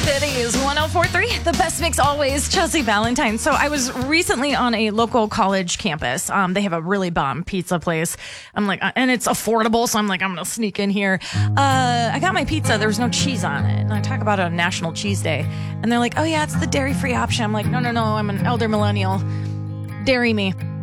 It is 104.3, the best mix always, Chelsea Valentine. So I was recently on a local college campus. They have a really bomb pizza place. I'm like, and it's affordable, so I'm like, I'm going to sneak in here. I got my pizza. There was no cheese on it. And I talk about a National Cheese Day. And they're like, oh, yeah, it's the dairy-free option. I'm like, no, I'm an elder millennial. Dairy me.